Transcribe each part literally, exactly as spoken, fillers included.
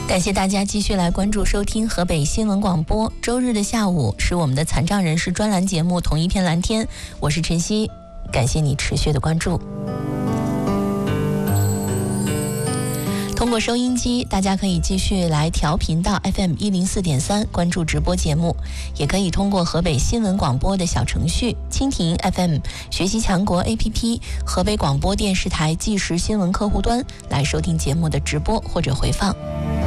感谢大家继续来关注收听河北新闻广播。周日的下午是我们的残障人士专栏节目《同一片蓝天》，我是晨曦，感谢你持续的关注。通过收音机，大家可以继续来调频到 F M 一零四点三，关注直播节目，也可以通过河北新闻广播的小程序、蜻蜓 F M、学习强国 A P P、河北广播电视台即时新闻客户端来收听节目的直播或者回放。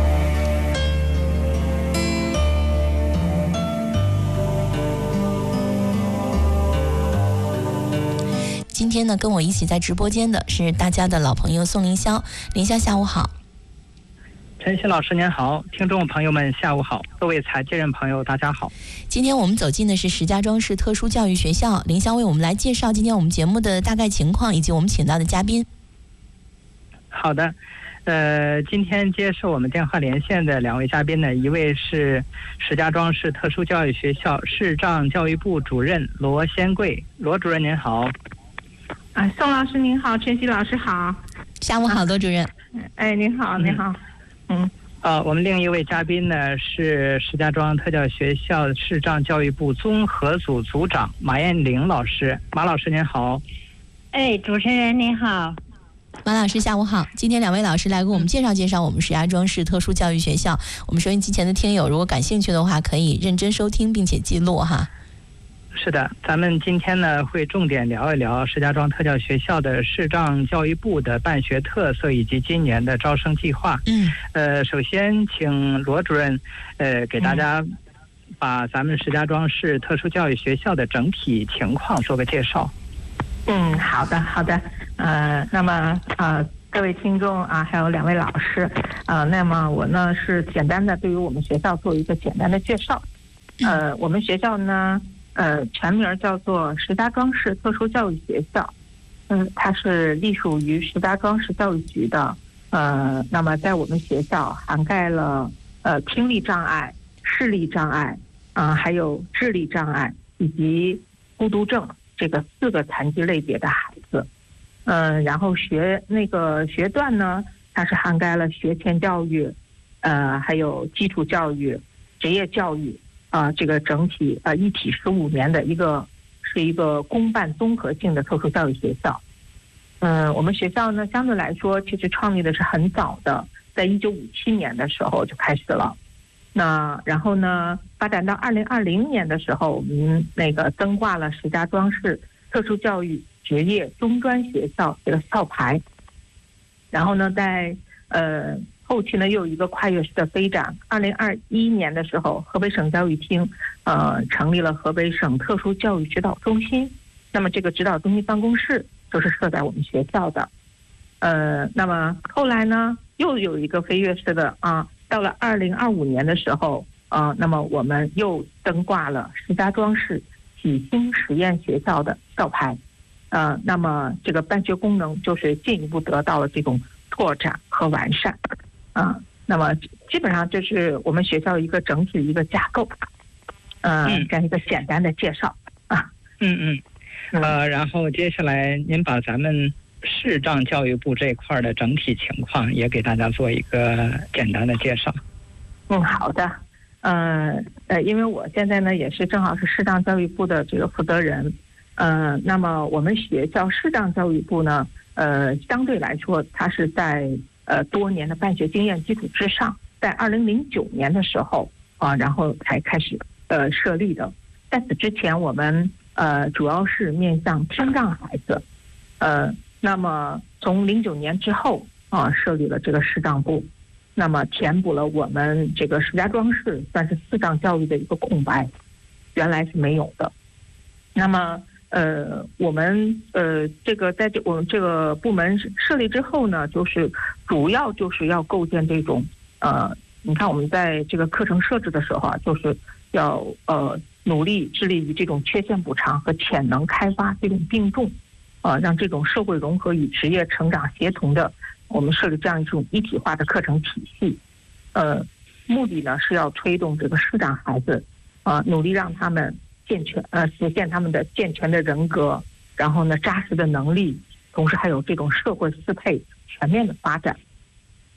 今天呢，跟我一起在直播间的是大家的老朋友宋凌霄。凌霄，下午好。 晨曦老师您好，听众朋友们下午好，各位残疾人朋友大家好。 今天我们走进的是石家庄市特殊教育学校，凌霄为我们来介绍今天我们节目的大概情况以及我们请到的嘉宾。 好的，呃，今天接受我们电话连线的两位嘉宾呢，一位是石家庄市特殊教育学校视障教育部主任罗先贵，罗主任您好。 啊，宋老师您好，晨曦老师好。 下午好，罗主任。 哎，您好，您好。嗯， 呃，我们另一位嘉宾呢是石家庄特教学校视障教育部综合组组长马艳玲老师。马老师您好。 哎，主持人您好。 马老师下午好。今天两位老师来给我们介绍介绍我们石家庄市特殊教育学校。我们收音机前的听友如果感兴趣的话，可以认真收听并且记录哈。 是的，咱们今天呢会重点聊一聊石家庄特教学校的视障教育部的办学特色以及今年的招生计划。 嗯， 呃，首先请罗主任，呃，给大家把咱们石家庄市特殊教育学校的整体情况做个介绍。 嗯，好的，好的。呃，那么呃，各位听众啊，还有两位老师，呃，那么我呢是简单的对于我们学校做一个简单的介绍。呃，我们学校呢。呃，全名叫做石家庄市特殊教育学校，嗯，它是隶属于石家庄市教育局的。呃，那么在我们学校涵盖了呃听力障碍、视力障碍啊、呃，还有智力障碍以及孤独症这个四个残疾类别的孩子。嗯、呃，然后学那个学段呢，它是涵盖了学前教育，呃，还有基础教育、职业教育。啊、呃，这个整体呃一体十五年的一个是一个公办综合性的特殊教育学校。嗯、呃，我们学校呢相对来说其实创立的是很早的，在一九五七年的时候就开始了。那然后呢，发展到二零二零年的时候，我们那个登挂了石家庄市特殊教育职业中专学校这个校牌。然后呢，在呃。后期呢，又有一个跨越式的飞展。二零二一年的时候，河北省教育厅呃成立了河北省特殊教育指导中心。那么这个指导中心办公室就是设在我们学校的。呃，那么后来呢，又有一个飞跃式的啊，到了二零二五年的时候啊，那么我们又登挂了石家庄市启星实验学校的校牌。呃，那么这个办学功能就是进一步得到了这种拓展和完善。啊，那么基本上这是我们学校一个整体的一个架构，呃、嗯，这样一个简单的介绍啊。 嗯嗯，呃，然后接下来您把咱们视障教育部这一块的整体情况也给大家做一个简单的介绍。 嗯，好的。呃呃，因为我现在呢也是正好是视障教育部的这个负责人，呃，那么我们学校视障教育部呢，呃，相对来说它是在。呃，多年的办学经验基础之上，在二零零九年的时候啊，然后才开始呃设立的。在此之前，我们呃主要是面向听障孩子，呃，那么从零九年之后啊，设立了这个视障部，那么填补了我们这个石家庄市算是视障教育的一个空白，原来是没有的。那么。呃，我们呃，这个在这我们这个部门设立之后呢，就是主要就是要构建这种呃，你看我们在这个课程设置的时候啊，就是要呃努力致力于这种缺陷补偿和潜能开发这种并重，呃，让这种社会融合与职业成长协同的，我们设立这样一种一体化的课程体系，呃，目的呢是要推动这个视障孩子，呃，努力让他们。健全呃，实现他们的健全的人格，然后呢，扎实的能力，同时还有这种社会适配全面的发展。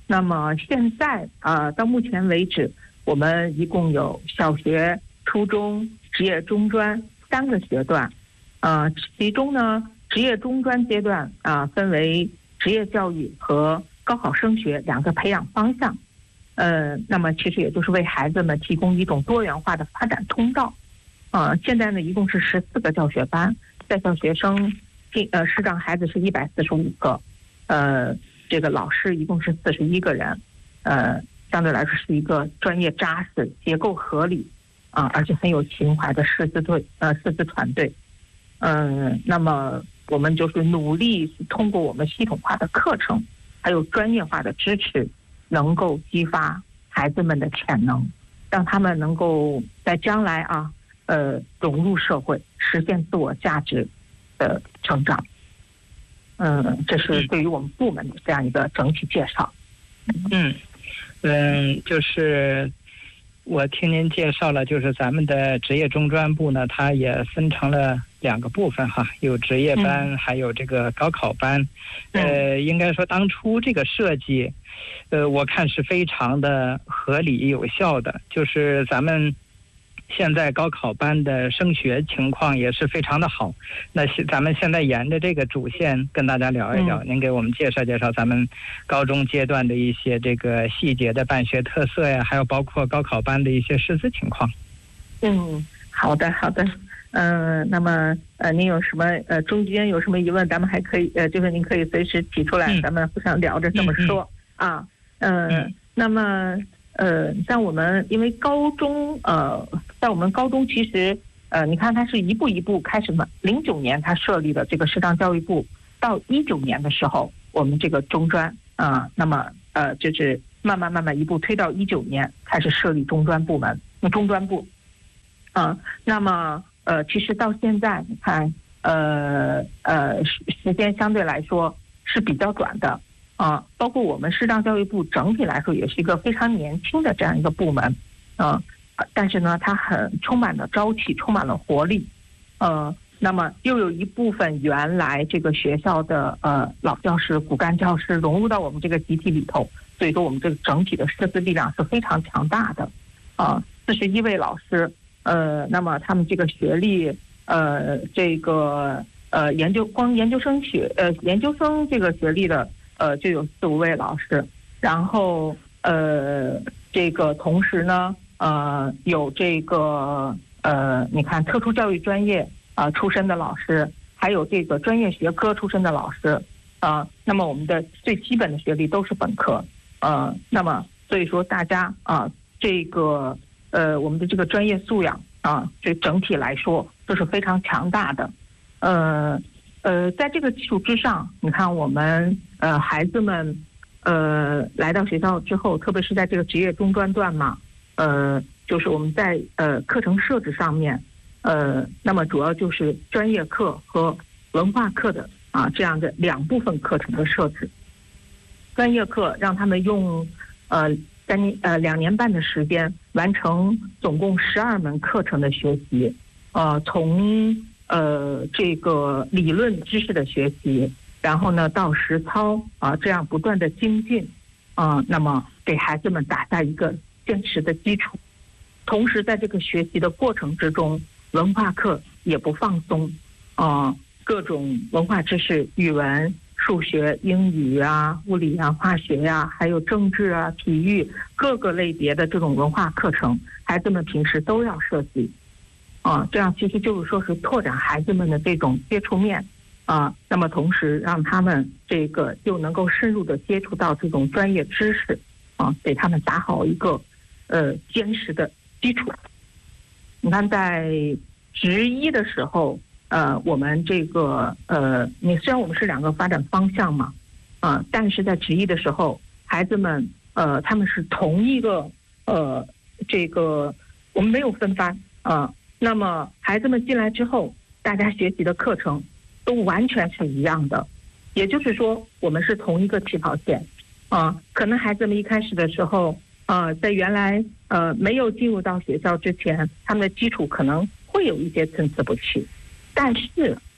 那么现在啊、呃，到目前为止，我们一共有小学、初中、职业中专三个学段，呃，其中呢，职业中专阶段啊、呃，分为职业教育和高考升学两个培养方向。呃，那么其实也就是为孩子们提供一种多元化的发展通道。呃，现在呢，一共是十四个教学班，在校学生进呃视障孩子是一百四十五个，呃，这个老师一共是四十一个人，呃，相对来说是一个专业扎实、结构合理啊、呃，而且很有情怀的师资队呃师资团队。嗯、呃，那么我们就是努力通过我们系统化的课程，还有专业化的支持，能够激发孩子们的潜能，让他们能够在将来啊，呃，融入社会，实现自我价值的成长。嗯，这是对于我们部门的这样一个整体介绍。 嗯嗯，就是我听您介绍了，就是咱们的职业中专部呢，它也分成了两个部分哈，有职业班，嗯、还有这个高考班。嗯、呃，应该说当初这个设计，呃，我看是非常的合理有效的，就是咱们现在高考班的升学情况也是非常的好。那咱们现在沿着这个主线跟大家聊一聊，嗯、您给我们介绍介绍咱们高中阶段的一些这个细节的办学特色呀，还有包括高考班的一些师资情况。 嗯，好的，好的。嗯、呃，那么呃，您有什么呃中间有什么疑问，咱们还可以呃，就是您可以随时提出来，嗯、咱们互相聊着这么说、嗯、啊。嗯、呃嗯，那么。呃，像我们因为高中呃，在我们高中其实呃，你看它是一步一步开始嘛。零九年它设立的这个视障教育部，到一九年的时候，我们这个中专啊、呃，那么呃，就是慢慢慢慢一步推到一九年开始设立中专部门，中专部，啊、呃，那么呃，其实到现在你看呃呃时时间相对来说是比较短的。啊、呃，包括我们视障教育部整体来说也是一个非常年轻的这样一个部门，呃，但是呢，它很充满了朝气，充满了活力，呃，那么又有一部分原来这个学校的呃老教师、骨干教师融入到我们这个集体里头，所以说我们这个整体的师资力量是非常强大的，啊、呃，四十一位老师，呃，那么他们这个学历，呃，这个呃研究光研究生学呃研究生这个学历的。呃，就有四五位老师，然后呃，这个同时呢，呃，有这个呃，你看特殊教育专业啊、呃、出身的老师，还有这个专业学科出身的老师啊、呃，那么我们的最基本的学历都是本科，呃，那么所以说大家啊、呃，这个呃，我们的这个专业素养啊，这整体来说都是非常强大的，呃。呃，在这个基础之上，你看我们呃孩子们呃来到学校之后，特别是在这个职业中专段嘛，呃，就是我们在呃课程设置上面，呃，那么主要就是专业课和文化课的啊这样的两部分课程的设置。专业课让他们用呃三年呃两年半的时间完成总共十二门课程的学习，呃从呃，这个理论知识的学习，然后呢到实操啊，这样不断的精进啊，那么给孩子们打下一个坚实的基础。同时，在这个学习的过程之中，文化课也不放松啊，各种文化知识，语文、数学、英语啊、物理啊、化学呀、啊，还有政治啊、体育各个类别的这种文化课程，孩子们平时都要涉及。啊，这样其实就是说是拓展孩子们的这种接触面啊，那么同时让他们这个又能够深入的接触到这种专业知识啊，给他们打好一个呃坚实的基础。你看，在职一的时候，呃，我们这个呃，你虽然我们是两个发展方向嘛，啊，但是在职一的时候，孩子们呃，他们是同一个呃，这个我们没有分班啊。那么孩子们进来之后，大家学习的课程都完全是一样的，也就是说我们是同一个起跑线啊。可能孩子们一开始的时候呃，在原来呃没有进入到学校之前，他们的基础可能会有一些参差不齐，但是啊，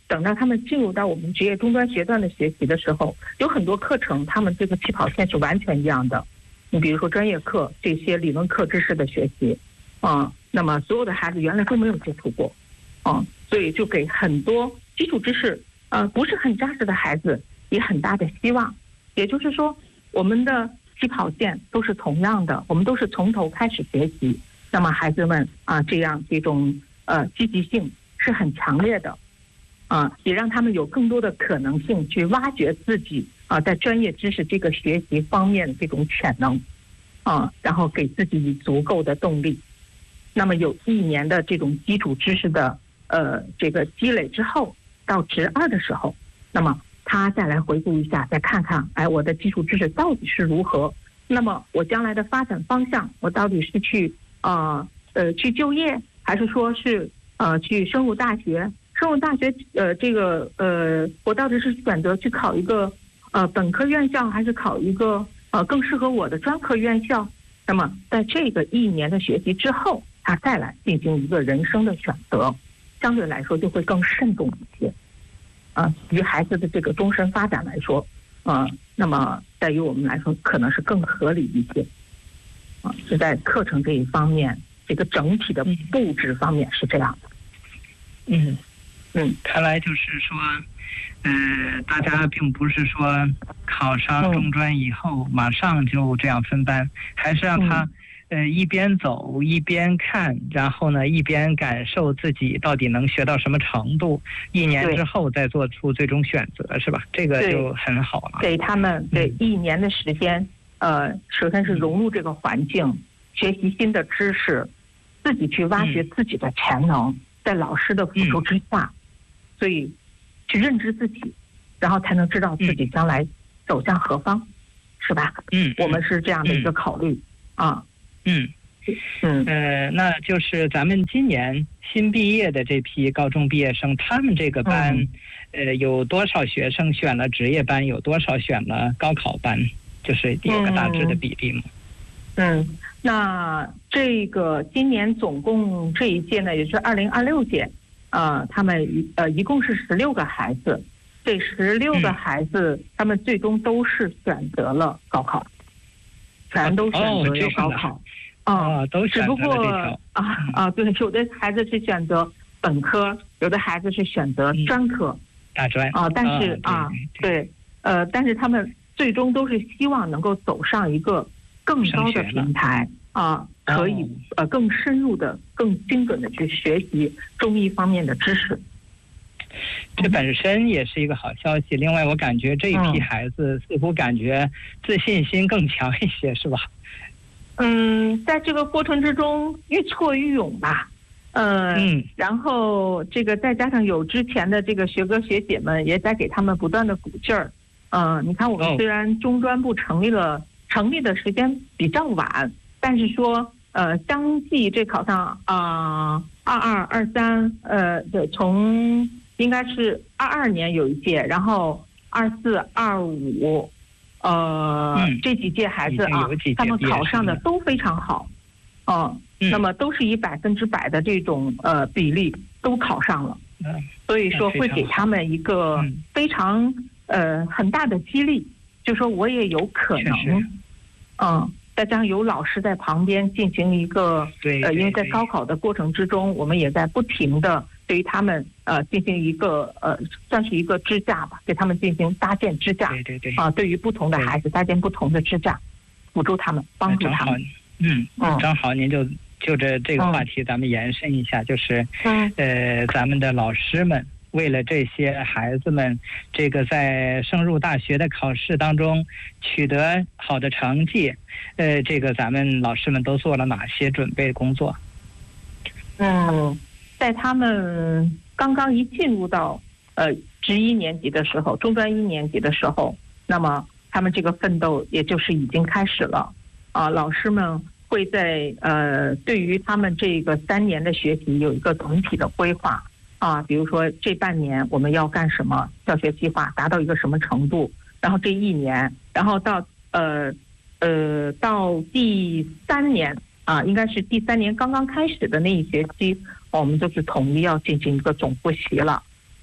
等到他们进入到我们职业中专学段的学习的时候，有很多课程他们这个起跑线是完全一样的。你比如说专业课这些理论课知识的学习，嗯，那么所有的孩子原来都没有接触过，嗯，所以就给很多基础知识呃不是很扎实的孩子也很大的希望。也就是说，我们的起跑线都是同样的，我们都是从头开始学习。那么孩子们啊，这样这种呃积极性是很强烈的，啊，也让他们有更多的可能性去挖掘自己啊在专业知识这个学习方面的这种潜能，啊，然后给自己足够的动力。那么有一年的这种基础知识的呃这个积累之后，到职二的时候，那么他再来回顾一下，再看看，哎，我的基础知识到底是如何？那么我将来的发展方向，我到底是去呃呃去就业，还是说是呃去升入大学？升入大学呃这个呃，我到底是选择去考一个呃本科院校，还是考一个呃更适合我的专科院校？那么在这个一年的学习之后，他再来进行一个人生的选择，相对来说就会更慎重一些。啊，于孩子的这个终身发展来说，啊，那么在于我们来说可能是更合理一些。啊，是在课程这一方面，这个整体的布置方面是这样的。 嗯嗯， 看来就是说，呃，大家并不是说考上中专以后马上就这样分班，还是让他。嗯呃，一边走一边看，然后呢，一边感受自己到底能学到什么程度，一年之后再做出最终选择，是吧？这个就很好了。 给他们给一年的时间，呃，首先是融入这个环境，学习新的知识，自己去挖掘自己的潜能，嗯、在老师的辅助之下，嗯、所以去认知自己，然后才能知道自己将来走向何方，嗯、是吧？ 嗯， 我们是这样的一个考虑、嗯、啊。 嗯，嗯，呃，那就是咱们今年新毕业的这批高中毕业生，他们这个班，嗯、呃，有多少学生选了职业班，有多少选了高考班，就是有个大致的比例吗？ 嗯，嗯那这个今年总共这一届呢，也是二零二六届，呃，他们呃一共是十六个孩子，这十六个孩子、嗯、他们最终都是选择了高考。全都选择了高考， 啊、哦，都只不过啊啊，对，有的孩子是选择本科，有的孩子是选择专科， 嗯、大专啊，但是、哦、啊，对，呃，但是他们最终都是希望能够走上一个更高的平台啊，可以、哦、呃更深入的、更精准的去学习中医方面的知识。 这本身也是一个好消息。另外，我感觉这一批孩子似乎感觉自信心更强一些，是吧？ 嗯，在这个过程之中愈挫愈勇吧。呃、嗯，然后这个再加上有之前的这个学哥学姐们也在给他们不断的鼓劲儿。嗯、呃，你看我们虽然中专部成立了，成立的时间比较晚，但是说呃，相继这考上啊二二二三呃，对，从应该是二二年有一届，然后二四、二五，呃、嗯，这几届孩子啊，他们考上的都非常好，哦、呃嗯，那么都是以百分之百的这种呃比例都考上了，嗯，所以说会给他们一个非常呃很大的激励，就说我也有可能，嗯。再加上有老师在旁边进行一个， 对， 呃，因为在高考的过程之中，我们也在不停的对于他们呃进行一个呃算是一个支架吧，给他们进行搭建支架， 对对对， 啊、呃，对于不同的孩子搭建不同的支架，辅助他们，帮助他们。 嗯，嗯正好您就就着这个话题，咱们延伸一下，嗯、就是，嗯，呃，咱们的老师们。为了这些孩子们，这个在升入大学的考试当中取得好的成绩，呃，这个咱们老师们都做了哪些准备工作？ 嗯，在他们刚刚一进入到呃职一年级的时候，中专一年级的时候，那么他们这个奋斗也就是已经开始了啊、呃。老师们会在呃对于他们这个三年的学习有一个总体的规划。啊，比如说这半年我们要干什么教学计划，达到一个什么程度，然后这一年，然后到呃呃到第三年啊，应该是第三年刚刚开始的那一学期，我们就是统一要进行一个总复习了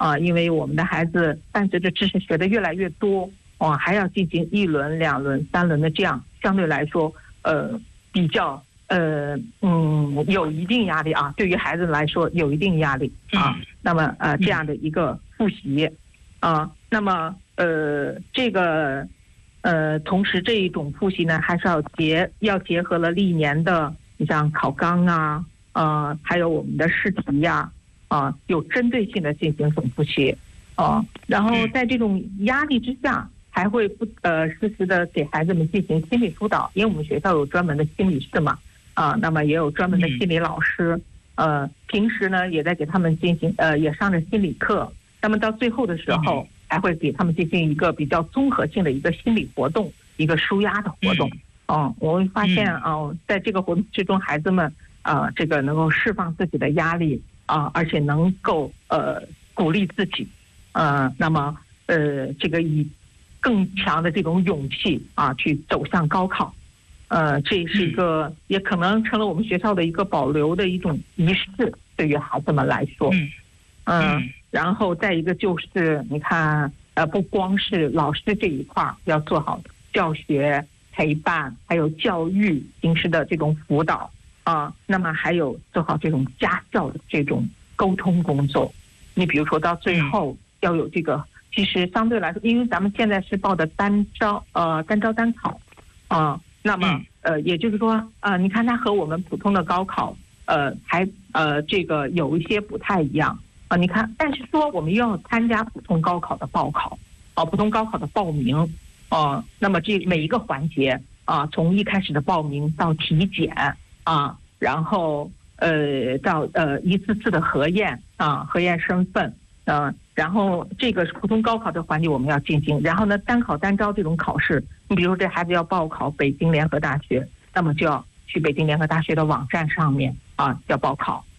啊，因为我们的孩子伴随着知识学的越来越多，哦，还要进行一轮、两轮、三轮的这样，相对来说，呃，比较呃嗯有一定压力啊，对于孩子来说有一定压力啊。那么呃这样的一个复习啊，那么呃这个呃同时这一种复习呢，还是要结要结合了历年的，你像考纲啊，呃还有我们的试题呀。啊，有针对性的进行总复习，啊，然后在这种压力之下，还会不呃实时的给孩子们进行心理辅导，因为我们学校有专门的心理室嘛，啊，那么也有专门的心理老师，呃，平时呢也在给他们进行呃也上着心理课，那么到最后的时候，还会给他们进行一个比较综合性的一个心理活动，一个舒压的活动，嗯，我会发现啊，在这个活动之中，孩子们啊，这个能够释放自己的压力。啊，而且能够呃鼓励自己，呃，那么呃这个以更强的这种勇气啊去走向高考，呃，这是一个也可能成了我们学校的一个保留的一种仪式，对于孩子们来说，嗯、呃，然后再一个就是你看，呃，不光是老师这一块要做好教学陪伴，还有教育平时的这种辅导。啊，那么还有做好这种家校的这种沟通工作。你比如说到最后要有这个，其实相对来说，因为咱们现在是报的单招，呃，单招单考，啊，那么呃，也就是说，啊、呃，你看它和我们普通的高考，呃，还呃这个有一些不太一样啊。你看，但是说我们又要参加普通高考的报考，啊，普通高考的报名，啊，那么这每一个环节啊，从一开始的报名到体检。啊，然后呃到呃一次次的核验啊，核验身份，嗯、呃，然后这个普通高考的环节我们要进行，然后呢单考单招这种考试，你比如说这孩子要报考北京联合大学，那么就要去北京联合大学的网站上面啊要报考，